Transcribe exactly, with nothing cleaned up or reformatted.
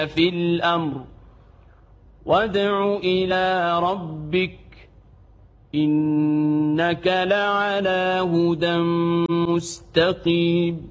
في الأمر وادع إلى ربك إنك لعلى هدى مستقيم